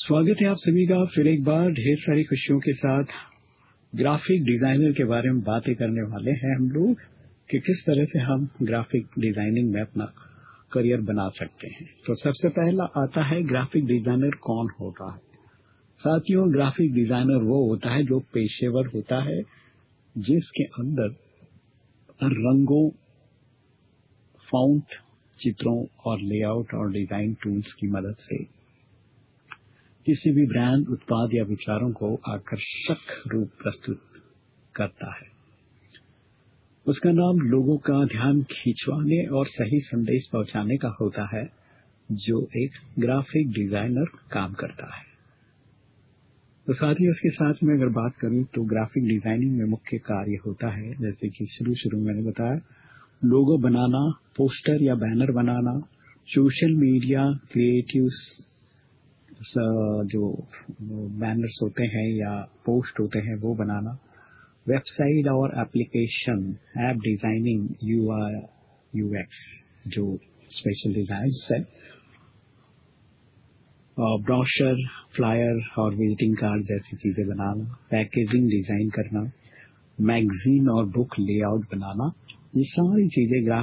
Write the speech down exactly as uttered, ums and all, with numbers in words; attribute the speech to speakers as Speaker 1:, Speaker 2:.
Speaker 1: स्वागत है आप सभी का फिर एक बार ढेर सारी खुशियों के साथ। ग्राफिक डिजाइनर के बारे में बातें करने वाले हैं हम लोग कि किस तरह से हम ग्राफिक डिजाइनिंग में अपना करियर बना सकते हैं। तो सबसे पहला आता है ग्राफिक डिजाइनर कौन होता है। साथियों, ग्राफिक डिजाइनर वो होता है जो पेशेवर होता है, जिसके अंदर रंगों, फॉन्ट, चित्रों और लेआउट और डिजाइन टूल्स की मदद से किसी भी ब्रांड, उत्पाद या विचारों को आकर्षक रूप प्रस्तुत करता है। उसका नाम लोगों का ध्यान खींचवाने और सही संदेश पहुंचाने का होता है, जो एक ग्राफिक डिजाइनर काम करता है। तो साथ ही उसके साथ में अगर बात करूं तो ग्राफिक डिजाइनिंग में मुख्य कार्य होता है, जैसे कि शुरू शुरू में मैंने बताया, लोगो बनाना, पोस्टर या बैनर बनाना, सोशल मीडिया क्रिएटिव्स जो बैनर्स होते हैं या पोस्ट होते हैं वो बनाना, वेबसाइट और application app designing, UI UX जो स्पेशल डिजाइन्स है, ब्रोशर, फ्लायर और विजिटिंग कार्ड जैसी चीजें बनाना, पैकेजिंग डिजाइन करना, मैगजीन और बुक लेआउट बनाना, ये सारी चीजें